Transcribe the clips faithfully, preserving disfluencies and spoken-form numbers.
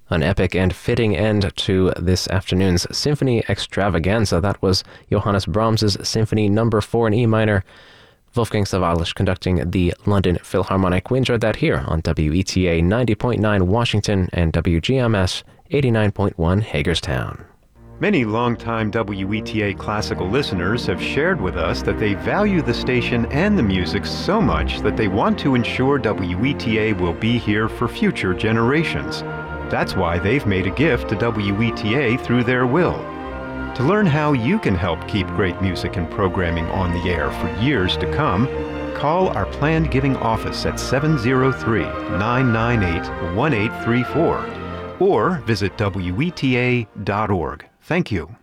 An epic and fitting end to this afternoon's symphony extravaganza. That was Johannes Brahms's Symphony Number Four in E minor. Wolfgang Sawallisch conducting the London Philharmonic. We enjoyed that here on W E T A ninety point nine Washington and W G M S eighty-nine point one Hagerstown. Many longtime W E T A classical listeners have shared with us that they value the station and the music so much that they want to ensure W E T A will be here for future generations. That's why they've made a gift to W E T A through their will. To learn how you can help keep great music and programming on the air for years to come, call our planned giving office at seven zero three, nine nine eight, one eight three four or visit W E T A dot org. Thank you.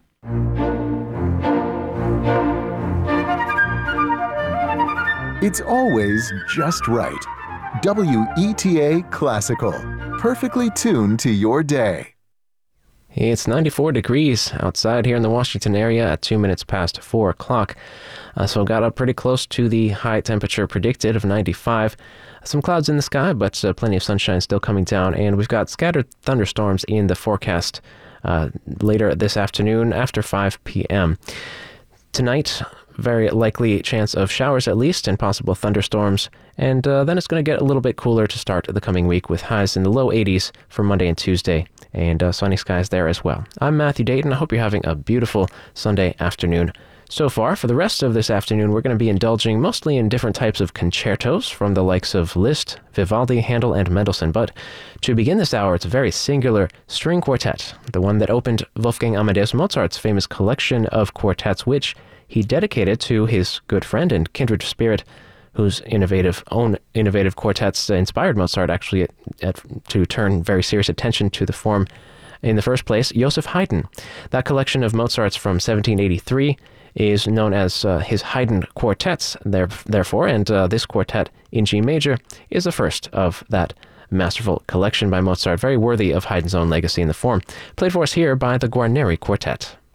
It's always just right. W E T A Classical. Perfectly tuned to your day. It's ninety-four degrees outside here in the Washington area at two minutes past four o'clock. Uh, so got up pretty close to the high temperature predicted of ninety-five. Some clouds in the sky, but uh, plenty of sunshine still coming down. And we've got scattered thunderstorms in the forecast uh, later this afternoon after five p.m. Tonight, very likely chance of showers at least and possible thunderstorms. And uh, then it's going to get a little bit cooler to start the coming week with highs in the low eighties for Monday and Tuesday. And uh, sunny skies there as well. I'm Matthew Dayton. I hope you're having a beautiful Sunday afternoon. So far, for the rest of this afternoon, we're going to be indulging mostly in different types of concertos from the likes of Liszt, Vivaldi, Handel, and Mendelssohn. But to begin this hour, it's a very singular string quartet, the one that opened Wolfgang Amadeus Mozart's famous collection of quartets, which he dedicated to his good friend and kindred spirit, whose innovative own innovative quartets inspired Mozart actually at, at, to turn very serious attention to the form in the first place, Joseph Haydn. That collection of Mozart's from seventeen eighty-three is known as uh, his Haydn quartets, there, therefore, and uh, this quartet in G major is the first of that masterful collection by Mozart, very worthy of Haydn's own legacy in the form. Played for us here by the Guarneri Quartet.